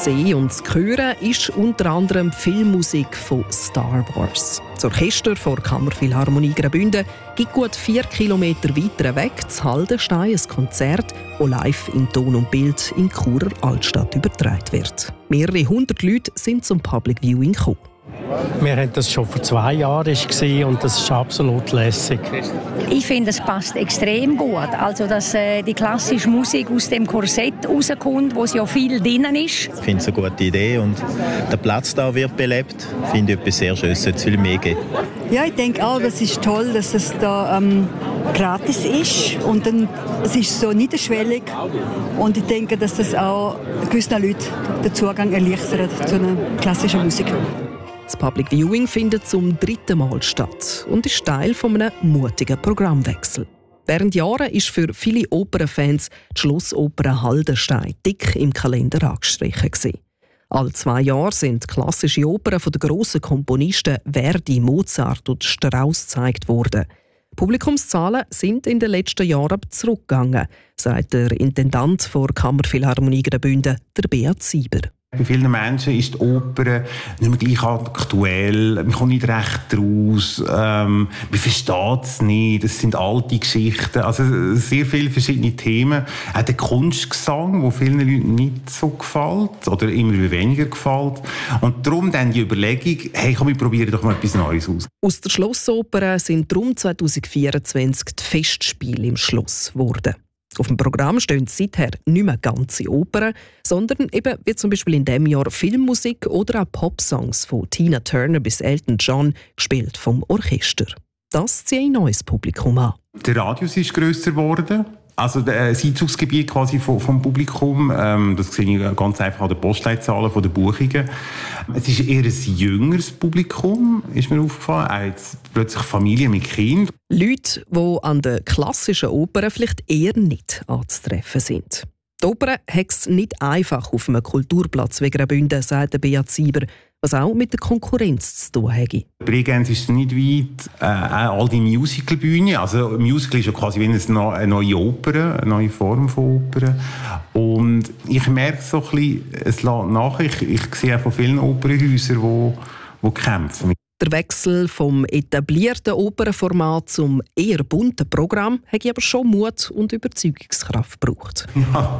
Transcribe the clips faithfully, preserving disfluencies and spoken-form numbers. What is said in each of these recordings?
zu sehen und zu hören ist unter anderem die Filmmusik von Star Wars. Das Orchester der Kammerphilharmonie Graubünden gibt gut vier Kilometer weiter weg zu Haldenstein ein Konzert, das live in Ton und Bild in Churer Altstadt übertragen wird. Mehrere hundert Leute sind zum Public Viewing gekommen. Wir hatten das schon vor zwei Jahren gesehen und das ist absolut lässig. Ich finde, es passt extrem gut. Also, dass äh, die klassische Musik aus dem Korsett rauskommt, wo es ja viel drin ist. Ich finde es eine gute Idee und der Platz da wird belebt. Ich finde etwas sehr Schönes, es sollte viel mehr geben. Ja, ich denke auch, es ist toll, dass es da ähm, gratis ist und dann, es ist so niederschwellig und ich denke, dass das auch gewissen Leuten den Zugang erleichtert zu einer klassischen Musik. Das Public Viewing findet zum dritten Mal statt und ist Teil eines mutigen Programmwechsels. Während Jahren ist für viele Opernfans die Schlussoper Haldenstein dick im Kalender angestrichen gewesen. Alle zwei Jahre sind klassische Opern von den grossen Komponisten Verdi, Mozart und Strauss gezeigt worden. Publikumszahlen sind in den letzten Jahren aber zurückgegangen, sagt der Intendant der Kammerphilharmonie Graubünden, der Beat Sieber. Bei vielen Menschen ist die Oper nicht mehr gleich aktuell, man kommt nicht recht raus, ähm, man versteht es nicht, es sind alte Geschichten, also sehr viele verschiedene Themen. Auch der Kunstgesang, der vielen Leuten nicht so gefällt oder immer weniger gefällt. Und darum dann die Überlegung, hey komm, wir probieren doch mal etwas Neues aus. Aus der Schlossoper sind darum zwanzig vierundzwanzig die Festspiele im Schloss geworden. Auf dem Programm stehen seither nicht mehr ganze Opern, sondern eben wie zum Beispiel in diesem Jahr Filmmusik oder auch Popsongs von Tina Turner bis Elton John, gespielt vom Orchester. Das zieht ein neues Publikum an. Der Radius ist grösser geworden. Also das Einzugsgebiet quasi vom, vom Publikum, ähm, das sehe ich ganz einfach an den Postleitzahlen der Buchungen. Es ist eher ein jüngeres Publikum, ist mir aufgefallen, auch jetzt plötzlich Familien mit Kindern. Leute, die an den klassischen Opern vielleicht eher nicht anzutreffen sind. Die Oper hat es nicht einfach auf einem Kulturplatz wie Graubünden, sagt Beat Sieber, was auch mit der Konkurrenz zu tun hat. Bregenz ist nicht weit, äh, all die Musicalbühnen. Also ein Musical ist ja quasi wie eine neue Oper, eine neue Form von Oper. Und ich merke so ein bisschen, es lässt nach. Ich, ich sehe auch von vielen Opernhäusern, die, die kämpfen. Der Wechsel vom etablierten Opernformat zum eher bunten Programm hat aber schon Mut und Überzeugungskraft gebraucht. Ja.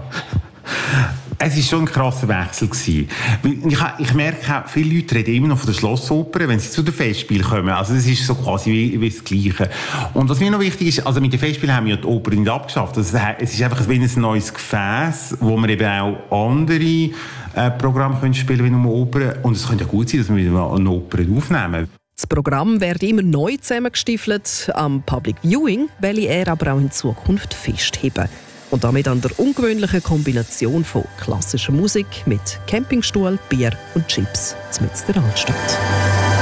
Es war schon ein krasser Wechsel. Ich, ich merke auch, viele Leute reden immer noch von der Schlossoper, wenn sie zu den Festspielen kommen. Also das ist so quasi wie, wie das Gleiche. Und was mir noch wichtig ist, also mit den Festspielen haben wir ja die Oper nicht abgeschafft. Also es ist einfach wie ein neues Gefäß, wo man eben auch andere äh, Programme können spielen wie nur Oper. Und es könnte ja gut sein, dass wir wieder mal eine Oper aufnehmen. Das Programm wird immer neu zusammengestiefelt. Am Public Viewing will er aber auch in Zukunft festheben. Und damit an der ungewöhnlichen Kombination von klassischer Musik mit Campingstuhl, Bier und Chips mitten in der Altstadt.